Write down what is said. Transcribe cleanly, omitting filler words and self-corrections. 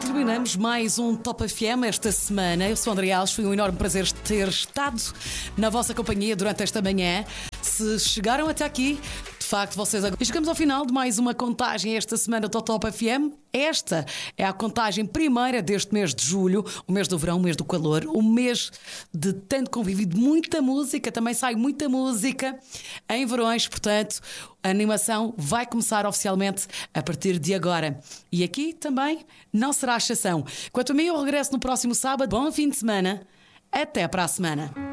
Terminamos mais um Top FM esta semana. Eu sou André Alves, foi um enorme prazer ter estado na vossa companhia durante esta manhã. Se chegaram até aqui, de facto, vocês agora... E chegamos ao final de mais uma contagem esta semana do Top FM. Esta é a contagem primeira deste mês de julho, o mês do verão, o mês do calor, o mês de tanto convívio, de muita música, também sai muita música em verões, portanto, a animação vai começar oficialmente a partir de agora. E aqui também não será exceção. Quanto a mim, eu regresso no próximo sábado. Bom fim de semana. Até para a semana.